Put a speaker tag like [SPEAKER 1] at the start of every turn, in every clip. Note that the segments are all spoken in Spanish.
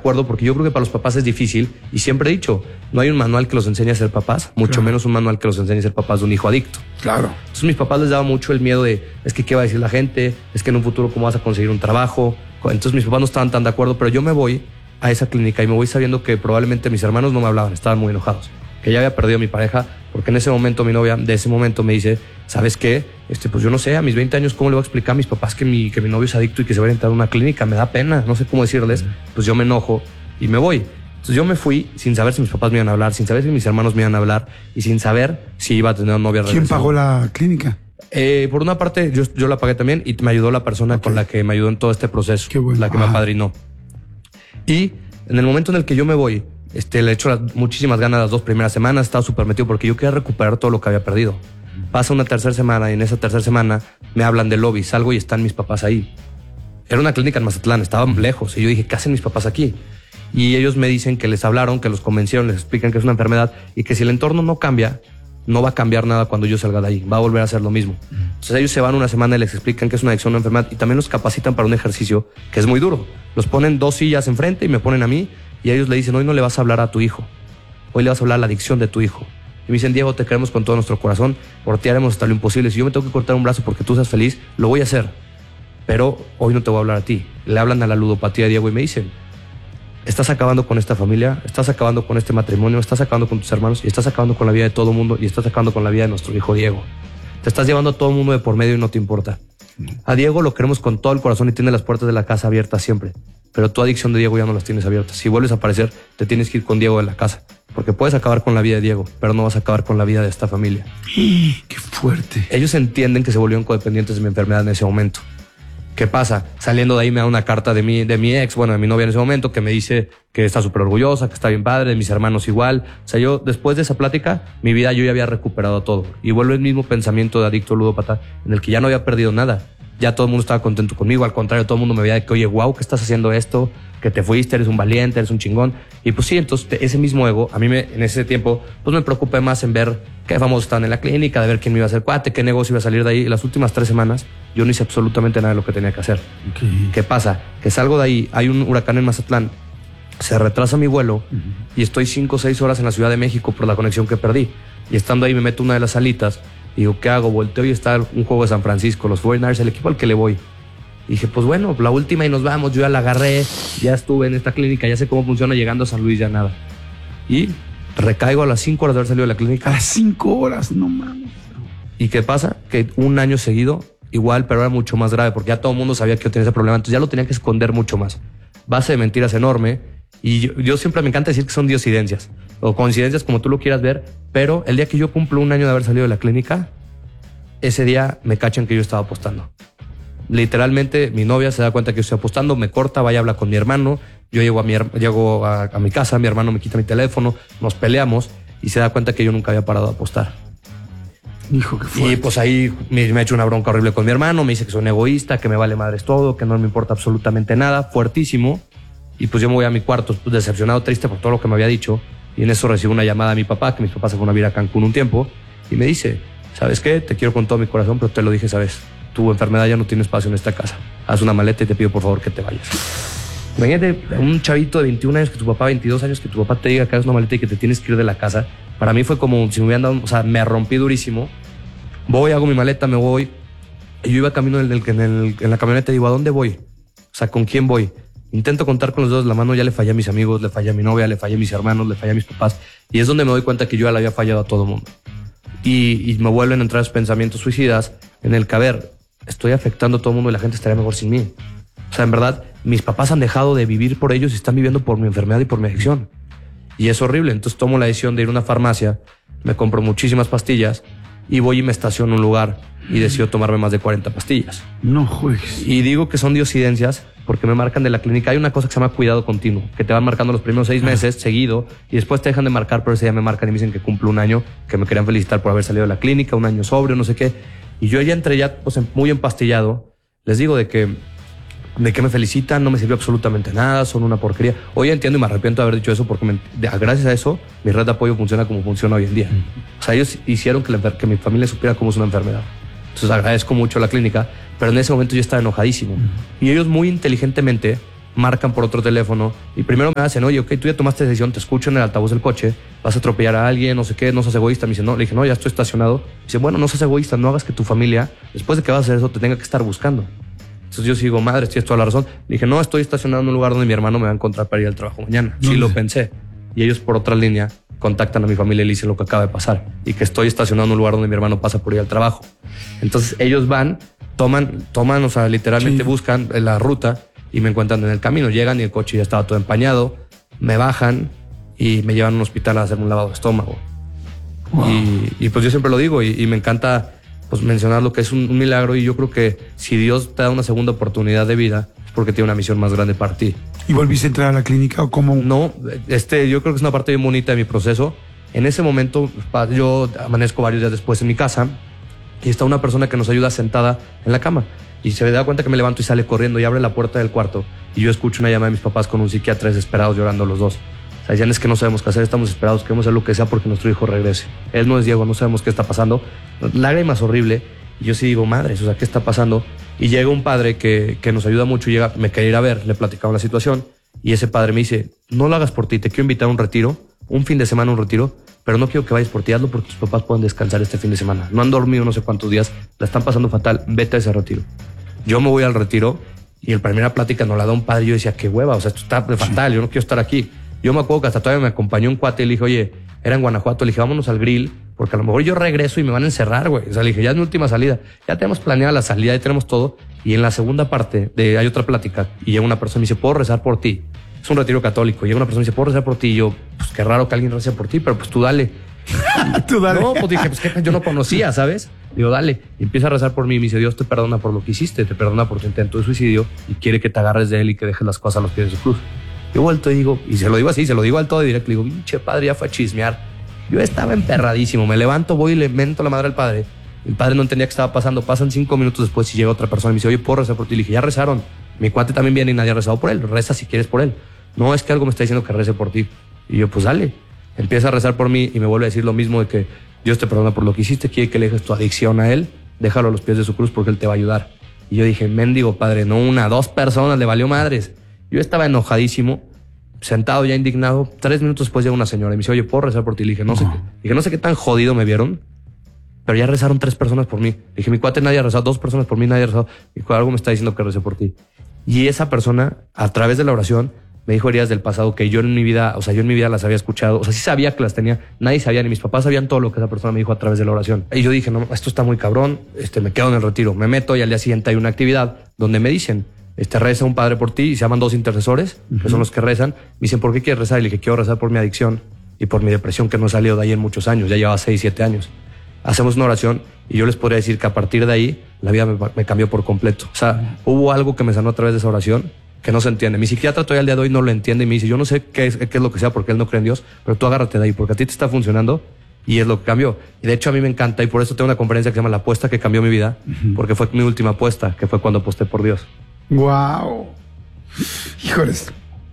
[SPEAKER 1] acuerdo, porque yo creo que para los papás es difícil, y siempre he dicho, no hay un manual que los enseñe a ser papás, mucho menos un manual que los enseñe a ser papás de un hijo adicto.
[SPEAKER 2] Claro.
[SPEAKER 1] Entonces mis papás les daba mucho el miedo de, es que qué va a decir la gente, es que en un futuro cómo vas a conseguir un trabajo. Entonces mis papás no estaban tan de acuerdo, pero yo me voy a esa clínica y me voy sabiendo que probablemente mis hermanos no me hablaban, estaban muy enojados, que ya había perdido a mi pareja, porque en ese momento mi novia de ese momento me dice, ¿sabes qué? Pues yo no sé, a mis 20 años, ¿cómo le voy a explicar a mis papás que mi novio es adicto y que se va a entrar a una clínica? Me da pena, no sé cómo decirles. Pues yo me enojo y me voy. Entonces yo me fui sin saber si mis papás me iban a hablar, sin saber si mis hermanos me iban a hablar y sin saber si iba a tener una novia.
[SPEAKER 2] ¿Quién pagó la clínica?
[SPEAKER 1] Por una parte, yo la pagué también y me ayudó la persona con la que me ayudó en todo este proceso,
[SPEAKER 2] Qué bueno.
[SPEAKER 1] la que me apadrinó. Y en el momento en el que yo me voy, le echo muchísimas ganas las 2 primeras semanas, estaba súper metido porque yo quería recuperar todo lo que había perdido. Pasa una tercera semana y en esa tercera semana me hablan del lobby, salgo y están mis papás ahí. Era una clínica en Mazatlán, estaban lejos y yo dije, ¿qué hacen mis papás aquí? Y ellos me dicen que les hablaron, que los convencieron, les explican que es una enfermedad y que si el entorno no cambia, no va a cambiar nada cuando yo salga de ahí, va a volver a ser lo mismo. Entonces ellos se van una semana y les explican que es una adicción, una enfermedad y también los capacitan para un ejercicio que es muy duro. Los ponen 2 sillas enfrente y me ponen a mí y ellos le dicen, hoy no le vas a hablar a tu hijo, hoy le vas a hablar a la adicción de tu hijo. Y me dicen, Diego, te queremos con todo nuestro corazón, por ti haremos hasta lo imposible. Si yo me tengo que cortar un brazo porque tú seas feliz, lo voy a hacer. Pero hoy no te voy a hablar a ti. Le hablan a la ludopatía de Diego y me dicen, estás acabando con esta familia, estás acabando con este matrimonio, estás acabando con tus hermanos y estás acabando con la vida de todo el mundo y estás acabando con la vida de nuestro hijo Diego. Te estás llevando a todo el mundo de por medio y no te importa. A Diego lo queremos con todo el corazón y tiene las puertas de la casa abiertas siempre. Pero tu adicción de Diego ya no las tienes abiertas. Si vuelves a aparecer, te tienes que ir con Diego de la casa. Porque puedes acabar con la vida de Diego, pero no vas a acabar con la vida de esta familia.
[SPEAKER 2] ¡Qué fuerte!
[SPEAKER 1] Ellos entienden que se volvieron codependientes de mi enfermedad en ese momento. ¿Qué pasa? Saliendo de ahí me da una carta de mi ex, bueno, de mi novia en ese momento, que me dice que está súper orgullosa, que está bien padre, de mis hermanos igual. O sea, yo después de esa plática, mi vida yo ya había recuperado todo. Y vuelve el mismo pensamiento de adicto ludópata, en el que ya no había perdido nada. Ya todo el mundo estaba contento conmigo, al contrario, todo el mundo me veía de que, oye, wow, ¿qué estás haciendo esto? Que te fuiste, eres un valiente, eres un chingón. Y pues sí, entonces ese mismo ego, a mí en ese tiempo, pues me preocupé más en ver qué famosos estaban en la clínica, de ver quién me iba a hacer cuate, qué negocio iba a salir de ahí. Y las últimas 3 semanas yo no hice absolutamente nada de lo que tenía que hacer.
[SPEAKER 2] Okay.
[SPEAKER 1] ¿Qué pasa? Que salgo de ahí, hay un huracán en Mazatlán, se retrasa mi vuelo y estoy 5 o 6 horas en la Ciudad de México por la conexión que perdí. Y estando ahí me meto una de las salitas y digo, ¿qué hago? Volteo y está un juego de San Francisco, los 49ers, el equipo al que le voy. Y dije, pues bueno, la última y nos vamos. Yo ya la agarré, ya estuve en esta clínica, ya sé cómo funciona, llegando a San Luis ya nada. Y recaigo a las 5 horas de haber salido de la clínica.
[SPEAKER 2] A las 5 horas, no mames.
[SPEAKER 1] ¿Y qué pasa? Que un año seguido, igual, pero era mucho más grave, porque ya todo el mundo sabía que yo tenía ese problema, entonces ya lo tenía que esconder mucho más. Base de mentiras enorme. Y yo siempre me encanta decir que son diosidencias o coincidencias, como tú lo quieras ver, pero el día que yo cumplo un año de haber salido de la clínica, ese día me cachan que yo estaba apostando. Literalmente mi novia se da cuenta que yo estoy apostando, me corta, vaya a hablar con mi hermano, yo llego a mi casa, mi hermano me quita mi teléfono, nos peleamos y se da cuenta que yo nunca había parado de apostar.
[SPEAKER 2] Hijo, qué fuerte.
[SPEAKER 1] Y pues ahí me ha hecho una bronca horrible con mi hermano, me dice que soy un egoísta, que me vale madres todo, que no me importa absolutamente nada, fuertísimo. Y pues yo me voy a mi cuarto decepcionado, triste por todo lo que me había dicho, y en eso recibo una llamada de mi papá, que mis papás se fueron a vivir a Cancún un tiempo, y me dice, ¿sabes qué? Te quiero con todo mi corazón, pero te lo dije, ¿sabes? Tu enfermedad ya no tiene espacio en esta casa. Haz una maleta y te pido por favor que te vayas. Imagínate un chavito de 21 años, que tu papá 22 años, que tu papá te diga que hagas una maleta y que te tienes que ir de la casa. Para mí fue como si me hubieran dado, o sea, me rompí durísimo. Voy, hago mi maleta, me voy. Y yo iba camino en la camioneta y digo, ¿a dónde voy? O sea, ¿con quién voy? Intento contar con los dedos de la mano, ya le fallé a mis amigos, le fallé a mi novia, le fallé a mis hermanos, le fallé a mis papás. Y es donde me doy cuenta que yo ya le había fallado a todo el mundo. Y me vuelven a entrar esos pensamientos suicidas en el que, a ver, estoy afectando a todo el mundo y la gente estaría mejor sin mí. O sea, en verdad, mis papás han dejado de vivir por ellos y están viviendo por mi enfermedad y por mi adicción. Y es horrible. Entonces tomo la decisión de ir a una farmacia, me compro muchísimas pastillas y voy y me estaciono en un lugar y decido tomarme más de 40 pastillas.
[SPEAKER 2] No juegues.
[SPEAKER 1] Y digo que son diosidencias porque me marcan de la clínica. Hay una cosa que se llama cuidado continuo, que te van marcando los primeros 6 meses seguido y después te dejan de marcar, pero ese día me marcan y me dicen que cumplo un año, que me querían felicitar por haber salido de la clínica, un año sobrio, no sé qué. Y yo ya entré ya pues, muy empastillado. Les digo de que me felicitan, no me sirvió absolutamente nada, son una porquería. Hoy entiendo y me arrepiento de haber dicho eso porque gracias a eso mi red de apoyo funciona como funciona hoy en día. O sea, ellos hicieron que mi familia supiera cómo es una enfermedad. Entonces agradezco mucho a la clínica, pero en ese momento yo estaba enojadísimo. Y ellos muy inteligentemente marcan por otro teléfono y primero me hacen, oye, ok, tú ya tomaste decisión, te escucho en el altavoz del coche, vas a atropellar a alguien, no sé qué, no seas egoísta. Me dice, no, le dije, no, ya estoy estacionado. Me dice, bueno, no seas egoísta, no hagas que tu familia, después de que vas a hacer eso, te tenga que estar buscando. Entonces yo sigo, madre, tienes toda la razón. Le dije, no, estoy estacionado en un lugar donde mi hermano me va a encontrar para ir al trabajo mañana. Sí, lo pensé. Y ellos por otra línea contactan a mi familia y le dicen lo que acaba de pasar y que estoy estacionado en un lugar donde mi hermano pasa por ir al trabajo. Entonces ellos van, toman, o sea, literalmente buscan la ruta y me encuentran en el camino. Llegan y el coche ya estaba todo empañado, me bajan y me llevan a un hospital a hacerme un lavado de estómago. Wow. Y pues yo siempre lo digo y me encanta pues mencionar lo que es un milagro, y yo creo que si Dios te da una segunda oportunidad de vida es porque tiene una misión más grande para ti.
[SPEAKER 2] ¿Y volviste a entrar a la clínica o cómo?
[SPEAKER 1] No, yo creo que es una parte bien bonita de mi proceso. En ese momento yo amanezco varios días después en mi casa y está una persona que nos ayuda sentada en la cama y se da cuenta que me levanto y sale corriendo y abre la puerta del cuarto y yo escucho una llamada de mis papás con un psiquiatra desesperados llorando los dos. O sea, ya es que no sabemos qué hacer, estamos desesperados, queremos hacer lo que sea porque nuestro hijo regrese. Él no es Diego, no sabemos qué está pasando. Lágrimas horrible. Y yo sí digo, madres, o sea, ¿qué está pasando? Y llega un padre que nos ayuda mucho, llega, me quería ir a ver, le platicaba la situación y ese padre me dice, no lo hagas por ti, te quiero invitar a un retiro, un fin de semana un retiro, pero no quiero que vayas por ti, hazlo porque tus papás pueden descansar este fin de semana. No han dormido no sé cuántos días, la están pasando fatal, vete a ese retiro. Yo me voy al retiro y en primera plática nos la da un padre y yo decía, qué hueva, o sea, esto está fatal, yo no quiero estar aquí. Yo me acuerdo que hasta todavía me acompañó un cuate y le dije, oye, era en Guanajuato, le dije, vámonos al grill, porque a lo mejor yo regreso y me van a encerrar, güey. O sea, le dije, ya es mi última salida. Ya tenemos planeada la salida, ya tenemos todo. Y en la segunda parte hay otra plática y llega una persona y me dice, ¿puedo rezar por ti? Es un retiro católico. Llega una persona y me dice, ¿puedo rezar por ti? Y yo, pues qué raro que alguien rece por ti, pero pues tú dale.
[SPEAKER 2] Tú dale.
[SPEAKER 1] No, pues dije, pues que yo no conocía, ¿sabes? Digo, dale. Y empieza a rezar por mí y me dice, Dios te perdona por lo que hiciste, te perdona por tu intento de suicidio y quiere que te agarres de él y que dejes las cosas a los pies de su cruz. Yo vuelto y digo, y se lo digo así, se lo digo al todo directo, le digo, pinche padre, ya fue a chismear. Yo estaba emperradísimo, me levanto, voy y le mento la madre al padre. El padre no entendía qué estaba pasando, pasan 5 minutos después y llega otra persona y me dice, oye, ¿puedo rezar por ti? Le dije, ya rezaron, mi cuate también viene y nadie ha rezado por él, reza si quieres por él. No, es que algo me está diciendo que rece por ti. Y yo, pues dale. Empieza a rezar por mí y me vuelve a decir lo mismo de que Dios te perdona por lo que hiciste, quiere que le dejes tu adicción a él, déjalo a los pies de su cruz porque él te va a ayudar. Y yo dije, mendigo padre, no una, 2 personas, le valió madres. Yo estaba enojadísimo, sentado ya indignado. 3 minutos después llega una señora y me dice, oye, ¿puedo rezar por ti? Le dije, no sé qué tan jodido me vieron, pero ya rezaron 3 personas por mí. Le dije, mi cuate nadie ha rezado, 2 personas por mí, nadie ha rezado. Y algo me está diciendo que recé por ti. Y esa persona, a través de la oración, me dijo heridas del pasado que yo en mi vida las había escuchado. O sea, sí sabía que las tenía, nadie sabía, ni mis papás sabían todo lo que esa persona me dijo a través de la oración. Y yo dije, no, esto está muy cabrón, me quedo en el retiro. Me meto y al día siguiente hay una actividad donde me dicen, reza un padre por ti y se llaman 2 intercesores, que son los que rezan. Me dicen, ¿por qué quieres rezar? Y le dije, quiero rezar por mi adicción y por mi depresión que no he salido de ahí en muchos años, ya llevaba 6, 7 años. Hacemos una oración y yo les podría decir que a partir de ahí la vida me cambió por completo. O sea, hubo algo que me sanó a través de esa oración que no se entiende. Mi psiquiatra todavía al día de hoy no lo entiende y me dice, yo no sé qué es lo que sea porque él no cree en Dios, pero tú agárrate de ahí porque a ti te está funcionando y es lo que cambió. Y de hecho a mí me encanta y por eso tengo una conferencia que se llama La Apuesta que cambió mi vida, porque fue mi última apuesta, que fue cuando aposté por Dios.
[SPEAKER 2] Wow. Híjoles,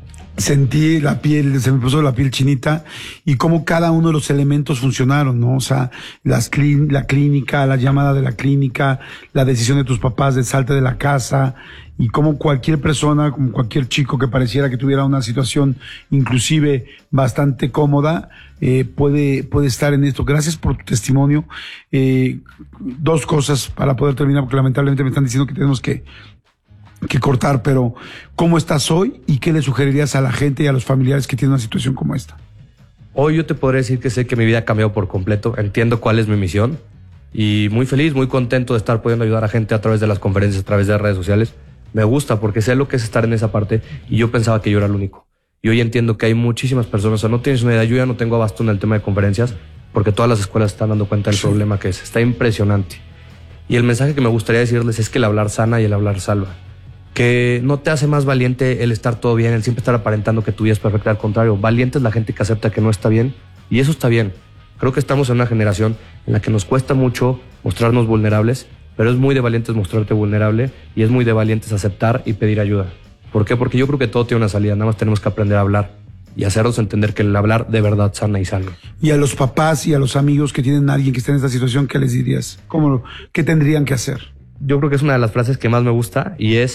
[SPEAKER 2] sentí la piel, se me puso la piel chinita y cómo cada uno de los elementos funcionaron, ¿no? O sea, la clínica, la llamada de la clínica, la decisión de tus papás de salte de la casa y cómo cualquier persona, como cualquier chico que pareciera que tuviera una situación inclusive bastante cómoda, puede estar en esto. Gracias por tu testimonio. 2 cosas para poder terminar, porque lamentablemente me están diciendo que tenemos que cortar, pero ¿cómo estás hoy y qué le sugerirías a la gente y a los familiares que tienen una situación como esta?
[SPEAKER 1] Hoy yo te podría decir que sé que mi vida ha cambiado por completo, entiendo cuál es mi misión y muy feliz, muy contento de estar pudiendo ayudar a gente a través de las conferencias, a través de redes sociales. Me gusta porque sé lo que es estar en esa parte y yo pensaba que yo era el único. Y hoy entiendo que hay muchísimas personas, o sea, no tienes una idea, yo ya no tengo abasto en el tema de conferencias porque todas las escuelas están dando cuenta del problema que es. Está impresionante. Y el mensaje que me gustaría decirles es que el hablar sana y el hablar salva. Que no te hace más valiente el estar todo bien, el siempre estar aparentando que tu vida es perfecta. Al contrario, valiente es la gente que acepta que no está bien y eso está bien. Creo que estamos en una generación en la que nos cuesta mucho mostrarnos vulnerables, pero es muy de valientes mostrarte vulnerable y es muy de valientes aceptar y pedir ayuda. ¿Por qué? Porque yo creo que todo tiene una salida, nada más tenemos que aprender a hablar y hacernos entender que el hablar de verdad sana y salva.
[SPEAKER 2] Y a los papás y a los amigos que tienen a alguien que está en esta situación, ¿qué les dirías? ¿Qué tendrían que hacer?
[SPEAKER 1] Yo creo que es una de las frases que más me gusta y es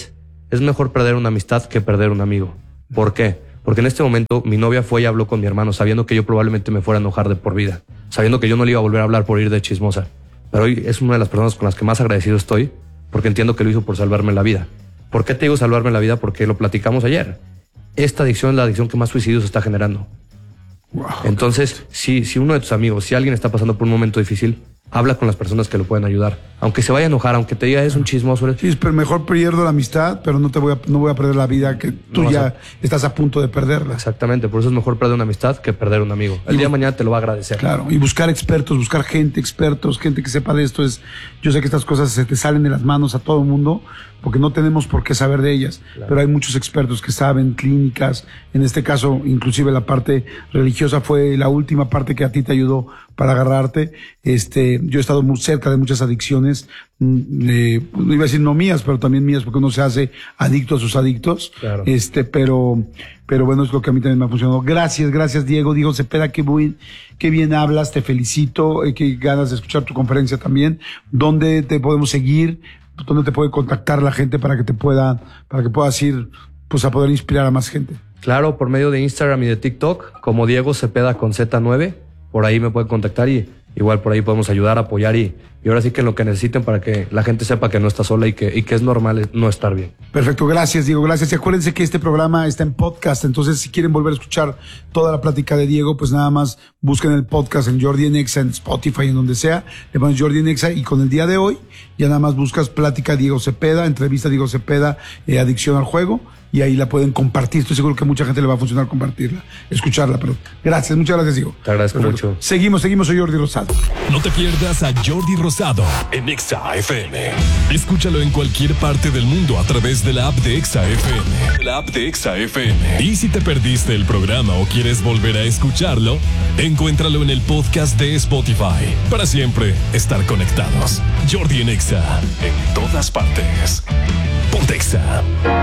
[SPEAKER 1] es mejor perder una amistad que perder un amigo. ¿Por qué? Porque en este momento mi novia fue y habló con mi hermano sabiendo que yo probablemente me fuera a enojar de por vida, sabiendo que yo no le iba a volver a hablar por ir de chismosa. Pero hoy es una de las personas con las que más agradecido estoy, porque entiendo que lo hizo por salvarme la vida. ¿Por qué te digo salvarme la vida? Porque lo platicamos ayer. Esta adicción es la adicción que más suicidios está generando.
[SPEAKER 2] Wow.
[SPEAKER 1] Entonces, si uno de tus amigos, si alguien está pasando por un momento difícil, habla con las personas que lo pueden ayudar. Aunque se vaya a enojar, aunque te diga es un chismoso.
[SPEAKER 2] Sí, pero mejor pierdo la amistad, pero no voy a perder la vida que tú
[SPEAKER 1] No,
[SPEAKER 2] ya estás a punto de perderla.
[SPEAKER 1] Exactamente, por eso es mejor perder una amistad que perder un amigo. El día de mañana te lo va a agradecer.
[SPEAKER 2] Claro, y buscar expertos, buscar expertos, gente que sepa de esto. Yo sé que estas cosas se te salen de las manos a todo el mundo, porque no tenemos por qué saber de ellas, claro. Pero hay muchos expertos que saben, clínicas, en este caso, inclusive la parte religiosa fue la última parte que a ti te ayudó para agarrarte. Yo he estado muy cerca de muchas adicciones, no iba a decir no mías, pero también mías, porque uno se hace adicto a sus adictos.
[SPEAKER 1] Claro.
[SPEAKER 2] Pero bueno, es lo que a mí también me ha funcionado. Gracias, Diego. Diego Cepeda, qué bien hablas, te felicito, qué ganas de escuchar tu conferencia también. ¿Dónde te podemos seguir? ¿Dónde te puede contactar la gente para que puedas ir, pues, a poder inspirar a más gente?
[SPEAKER 1] Claro, por medio de Instagram y de TikTok, como Diego Cepeda con Z9, por ahí me pueden contactar y igual por ahí podemos ayudar, apoyar y ahora sí que lo que necesiten para que la gente sepa que no está sola y que es normal no estar bien.
[SPEAKER 2] Perfecto, gracias Diego, gracias. Y acuérdense que este programa está en podcast, entonces si quieren volver a escuchar toda la plática de Diego, pues nada más busquen el podcast en Jordi en Exa, en Spotify, en donde sea, le pones Jordi en Exa y con el día de hoy ya nada más buscas plática Diego Cepeda, entrevista Diego Cepeda, adicción al juego, y ahí la pueden compartir. Estoy seguro que mucha gente le va a funcionar compartirla, escucharla, pero gracias, muchas gracias, Diego.
[SPEAKER 1] Te agradezco mucho.
[SPEAKER 2] Seguimos, soy Jordi Rosado.
[SPEAKER 3] No te pierdas a Jordi Rosado en Exa FM. Escúchalo en cualquier parte del mundo a través de la app de Exa FM. La app de Exa FM. Y si te perdiste el programa o quieres volver a escucharlo, encuéntralo en el podcast de Spotify. Para siempre estar conectados. Jordi en Exa, en todas partes. Ponte Exa.